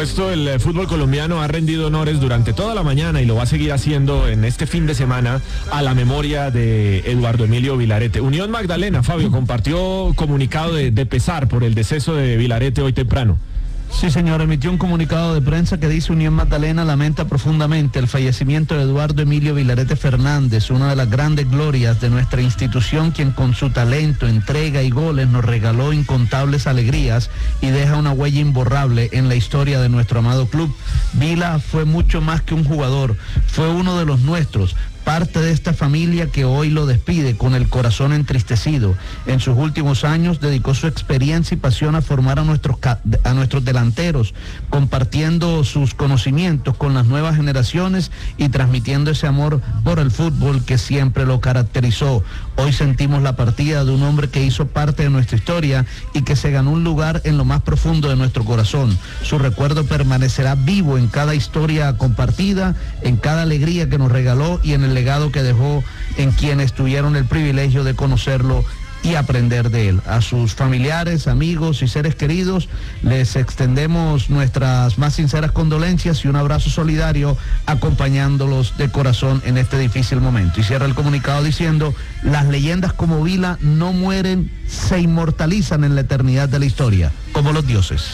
supuesto, el fútbol colombiano ha rendido honores durante toda la mañana y lo va a seguir haciendo en este fin de semana a la memoria de Eduardo Emilio Vilarete. Unión Magdalena, Fabio, compartió comunicado de pesar por el deceso de Vilarete hoy temprano. Sí, señor, emitió un comunicado de prensa que dice: Unión Magdalena lamenta profundamente el fallecimiento de Eduardo Emilio Vilarete Fernández, una de las grandes glorias de nuestra institución, quien con su talento, entrega y goles nos regaló incontables alegrías y deja una huella imborrable en la historia de nuestro amado club. Vila fue mucho más que un jugador, fue uno de los nuestros, parte de esta familia que hoy lo despide con el corazón entristecido. En sus últimos años dedicó su experiencia y pasión a formar a nuestros delanteros, compartiendo sus conocimientos con las nuevas generaciones y transmitiendo ese amor por el fútbol que siempre lo caracterizó. Hoy sentimos la partida de un hombre que hizo parte de nuestra historia y que se ganó un lugar en lo más profundo de nuestro corazón. Su recuerdo permanecerá vivo en cada historia compartida, en cada alegría que nos regaló y en el legado que dejó en quienes tuvieron el privilegio de conocerlo y aprender de él. A sus familiares, amigos y seres queridos les extendemos nuestras más sinceras condolencias y un abrazo solidario, acompañándolos de corazón en este difícil momento. Y cierra el comunicado diciendo: las leyendas como Vila no mueren, se inmortalizan en la eternidad de la historia, como los dioses.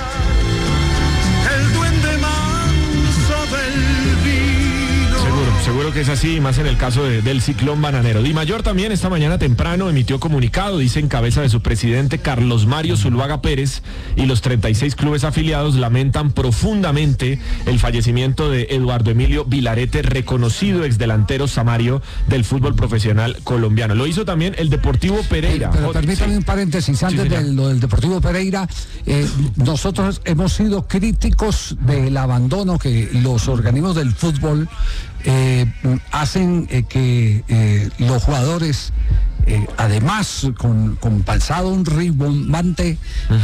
Seguro que es así, más en el caso del ciclón bananero. Dimayor también esta mañana temprano emitió comunicado, dice en cabeza de su presidente Carlos Mario Zuluaga Pérez, y los 36 clubes afiliados lamentan profundamente el fallecimiento de Eduardo Emilio Vilarete, reconocido exdelantero samario del fútbol profesional colombiano. Lo hizo también el Deportivo Pereira. Pero permítame un paréntesis antes de lo del Deportivo Pereira. Nosotros hemos sido críticos del abandono que los organismos del fútbol hacen que los jugadores, además con pasado un rimbombante,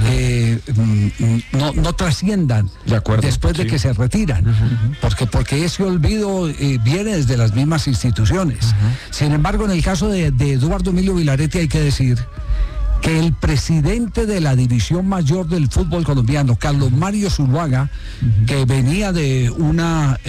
no trasciendan después de que se retiran, porque ese olvido viene desde las mismas instituciones. Sin embargo, en el caso de Eduardo Emilio Vilarete hay que decir que el presidente de la división mayor del fútbol colombiano, Carlos Mario Zuluaga, que venía de una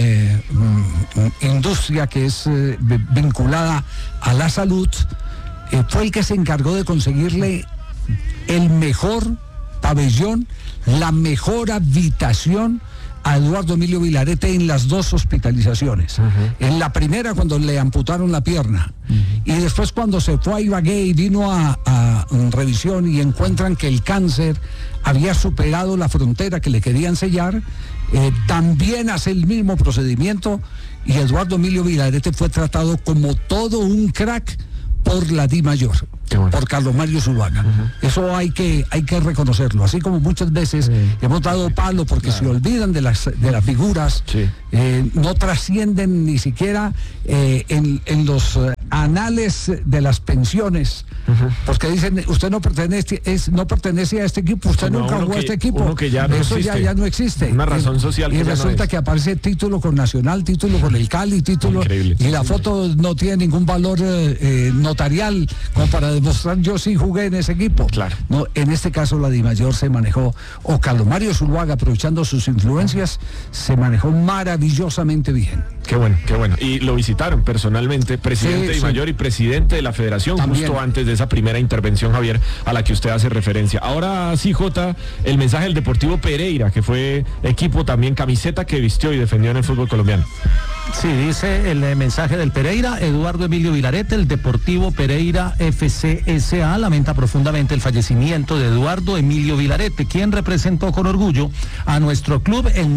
industria que es vinculada a la salud, fue el que se encargó de conseguirle el mejor pabellón, la mejor habitación a Eduardo Emilio Vilarete en las dos hospitalizaciones. En la primera, cuando le amputaron la pierna, y después cuando se fue a Ibagué y vino a revisión y encuentran que el cáncer había superado la frontera que le querían sellar, también hace el mismo procedimiento, y Eduardo Emilio Vilarete fue tratado como todo un crack por la Dimayor, por Carlos Mario Zuluaga. Eso hay que reconocerlo, así como muchas veces hemos dado palo porque se olvidan de las figuras, no trascienden ni siquiera en los anales de las pensiones, porque dicen: usted no pertenece a este equipo, usted nunca jugó a este equipo, eso ya no existe. Una razón social. Y resulta que aparece título con Nacional, título con el Cali, título, y la foto no tiene ningún valor notarial como para demostrar: yo sí jugué en ese equipo. No, en este caso la Dimayor se manejó, o Carlos Mario Zuluaga, aprovechando sus influencias, se manejó maravillosamente bien. Qué bueno. Y lo visitaron personalmente, presidente Dimayor y presidente de la federación, también, justo antes de esa primera intervención, Javier, a la que usted hace referencia. Ahora sí, Jota, el mensaje del Deportivo Pereira, que fue equipo también, camiseta que vistió y defendió en el fútbol colombiano. Sí, dice el mensaje del Pereira: Eduardo Emilio Vilarete, el Deportivo Pereira FCSA, lamenta profundamente el fallecimiento de Eduardo Emilio Vilarete, quien representó con orgullo a nuestro club en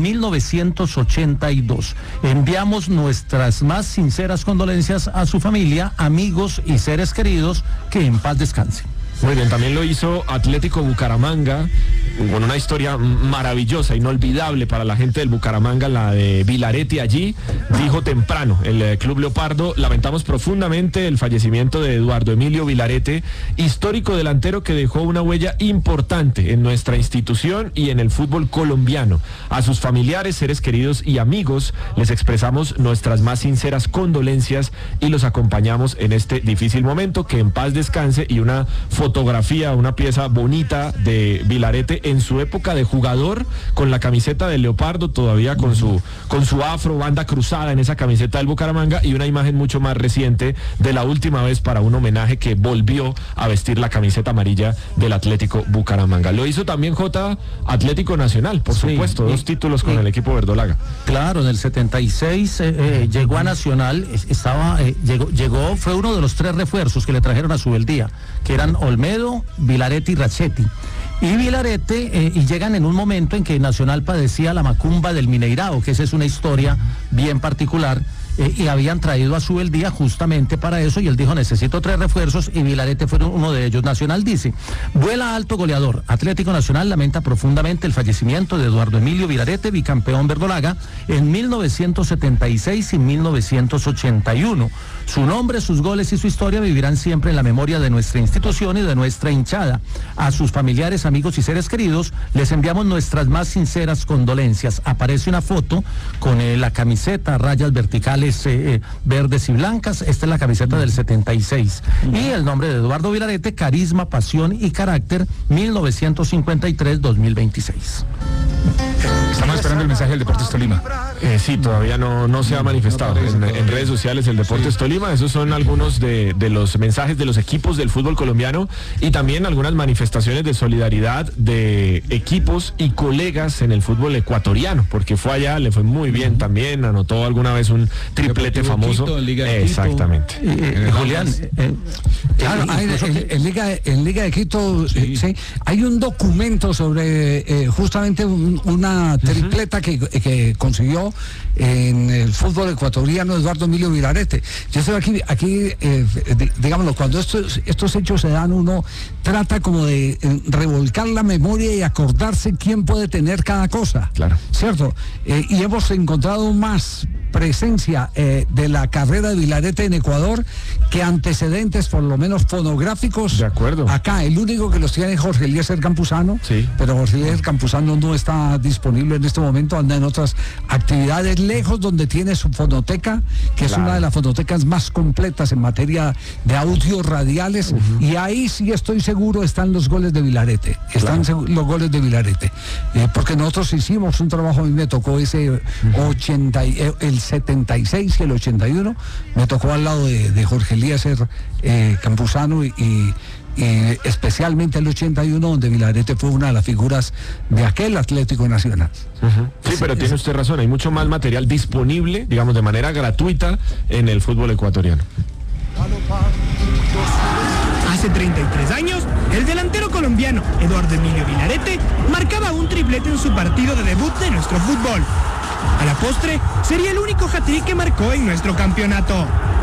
1982. Enviamos nuestras más sinceras condolencias a su familia, amigos y seres queridos, que en paz descansen. Muy bien, también lo hizo Atlético Bucaramanga, con una historia maravillosa, inolvidable para la gente del Bucaramanga, la de Vilarete allí. Dijo temprano el Club Leopardo: lamentamos profundamente el fallecimiento de Eduardo Emilio Vilarete, histórico delantero que dejó una huella importante en nuestra institución y en el fútbol colombiano. A sus familiares, seres queridos y amigos les expresamos nuestras más sinceras condolencias y los acompañamos en este difícil momento. Que en paz descanse, y una fotografía, una pieza bonita de Vilarete en su época de jugador, con la camiseta del Leopardo, todavía con su afro, banda cruzada en esa camiseta del Bucaramanga, y una imagen mucho más reciente de la última vez para un homenaje que volvió a vestir la camiseta amarilla del Atlético Bucaramanga. Lo hizo también Atlético Nacional, por supuesto, 2 títulos con el equipo verdolaga. Claro, en el 76 llegó a Nacional, llegó, fue uno de los 3 refuerzos que le trajeron a Subeldía, que eran Olmedo, Vilarete y Rachetti. Y Vilarete, y llegan en un momento en que Nacional padecía la macumba del Mineirao, que esa es una historia bien particular, y habían traído a Subeldía justamente para eso, y él dijo, necesito 3 refuerzos, y Vilarete fue uno de ellos. Nacional dice, vuela alto goleador. Atlético Nacional lamenta profundamente el fallecimiento de Eduardo Emilio Vilarete, bicampeón verdolaga, en 1976 y 1981. Su nombre, sus goles y su historia vivirán siempre en la memoria de nuestra institución y de nuestra hinchada. A sus familiares, amigos y seres queridos, les enviamos nuestras más sinceras condolencias. Aparece una foto con la camiseta, rayas verticales verdes y blancas. Esta es la camiseta del 76. Y el nombre de Eduardo Vilarete, carisma, pasión y carácter, 1953-2026. Estamos esperando el mensaje del Deportes Tolima. Sí, todavía no se ha manifestado en redes sociales el Deportes Tolima. Esos son algunos de los mensajes de los equipos del fútbol colombiano, y también algunas manifestaciones de solidaridad de equipos y colegas en el fútbol ecuatoriano, porque fue allá, le fue muy bien también, anotó alguna vez un triplete famoso. Quito, Liga de Exactamente. Julián, claro, en Liga de Quito, sí, hay un documento sobre justamente una tripleta que consiguió en el fútbol ecuatoriano Eduardo Emilio Vilarete. Yo estoy aquí digámoslo, cuando estos hechos se dan, uno trata como de revolcar la memoria y acordarse quién puede tener cada cosa. Claro. ¿Cierto? Y hemos encontrado más presencia de la carrera de Vilarete en Ecuador que antecedentes, por lo menos fonográficos. De acuerdo. Acá, el único que los tiene es Jorge Eliezer Campuzano, sí, pero Jorge Eliezer Campuzano no está disponible en este momento, anda en otras actividades lejos, donde tiene su fonoteca, que es una de las fonotecas más completas en materia de audios radiales, y ahí sí estoy seguro están los goles de Vilarete, están los goles de Vilarete, porque nosotros hicimos un trabajo, a mí me tocó ese 80, el 76 y el 81, me tocó al lado de Jorge Eliezer Campuzano y especialmente el 81, donde Vilarete fue una de las figuras de aquel Atlético Nacional. Sí, pero tiene usted razón, hay mucho más material disponible, digamos, de manera gratuita en el fútbol ecuatoriano. Hace 33 años, el delantero colombiano Eduardo Emilio Vilarete marcaba un triplete en su partido de debut de nuestro fútbol. A la postre, sería el único hat-trick que marcó en nuestro campeonato.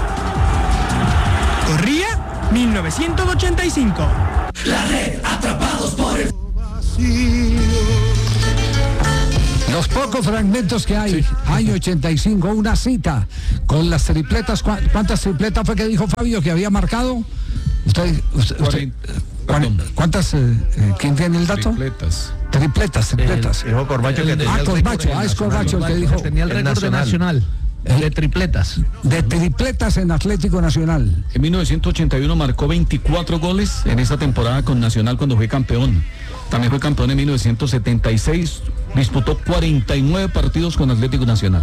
Corría 1985. La red, atrapados por el... Los pocos fragmentos que hay, año 85, una cita con las tripletas. ¿Cuántas tripletas fue que dijo Fabio que había marcado? ¿Cuántas? ¿Quién tiene el dato? Tripletas. Dijo Corbacho que tenía Corbacho, es Corbacho el que dijo. Tenía el récord de Nacional. De tripletas. De tripletas en Atlético Nacional. En 1981 marcó 24 goles en esa temporada con Nacional cuando fue campeón. También fue campeón en 1976, disputó 49 partidos con Atlético Nacional.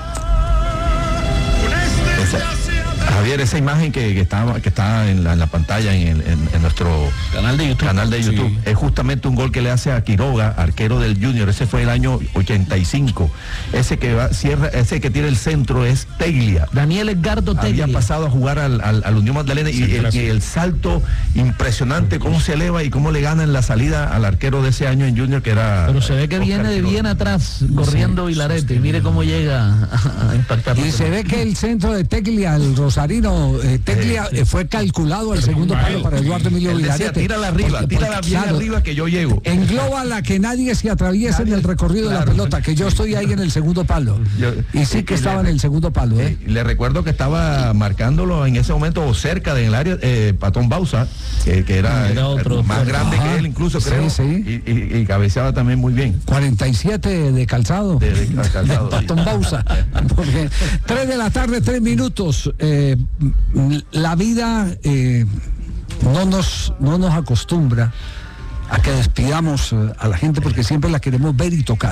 Javier, esa imagen que está en la pantalla en nuestro canal de YouTube, es justamente un gol que le hace a Quiroga, arquero del Junior. Ese fue el año 85. Ese que tiene el centro es Teglia. Daniel Edgardo Teglia. Había pasado a jugar al Unión Magdalena, y el salto impresionante, cómo se eleva y cómo le gana en la salida al arquero de ese año en Junior, que era... Pero se ve que viene de bien atrás, corriendo Vilarete, y mire cómo llega a impactar. Y se ve que el centro de Teglia, el Rosarino Teglia, fue calculado al segundo palo para Eduardo Emilio Vilarete. Tírala arriba, tírala bien arriba, que yo llego. Engloba la que nadie se atraviese en el recorrido de la pelota, que yo estoy ahí en el segundo palo. Y sí que estaba en el segundo palo. Le recuerdo que estaba marcándolo en ese momento cerca del área Patón Bausa, que era otro, más grande que él incluso, creo. Y cabeceaba también muy bien. 47 de calzado. De calzado. Patón Bausa. Porque 3 de la tarde, 3 minutos. La vida no nos acostumbra a que despidamos a la gente porque siempre la queremos ver y tocar.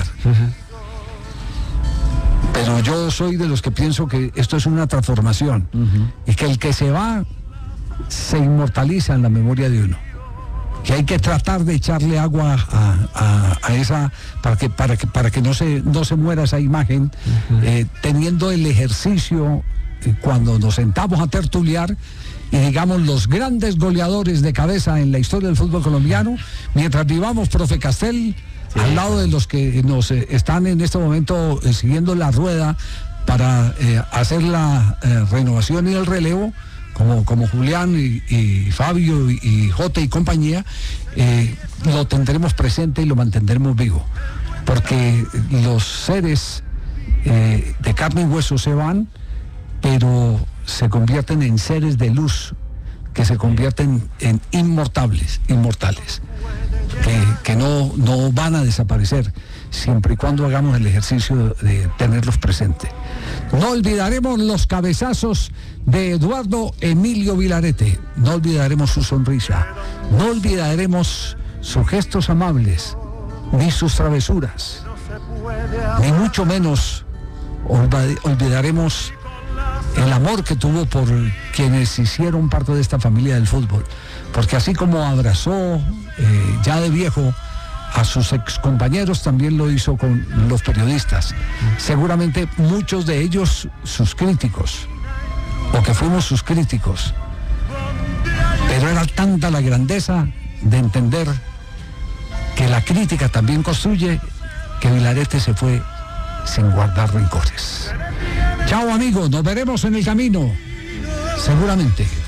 Pero yo soy de los que pienso que esto es una transformación y que el que se va se inmortaliza en la memoria de uno. Que hay que tratar de echarle agua a esa para que no se muera esa imagen, teniendo el ejercicio cuando nos sentamos a tertuliar y digamos los grandes goleadores de cabeza en la historia del fútbol colombiano, mientras vivamos, profe Castel, al lado de los que nos están en este momento siguiendo la rueda para hacer la renovación y el relevo, como Julián y Fabio y Jota y compañía, lo tendremos presente y lo mantendremos vivo, porque los seres de carne y hueso se van, pero se convierten en seres de luz, que se convierten en inmortales, que no van a desaparecer, siempre y cuando hagamos el ejercicio de tenerlos presentes. No olvidaremos los cabezazos de Eduardo Emilio Vilarete, no olvidaremos su sonrisa, no olvidaremos sus gestos amables, ni sus travesuras, ni mucho menos olvidaremos el amor que tuvo por quienes hicieron parte de esta familia del fútbol, porque así como abrazó ya de viejo a sus excompañeros, también lo hizo con los periodistas, seguramente muchos de ellos sus críticos, o que fuimos sus críticos, pero era tanta la grandeza de entender que la crítica también construye, que Vilarete se fue sin guardar rencores. Chao amigos, nos veremos en el camino, seguramente.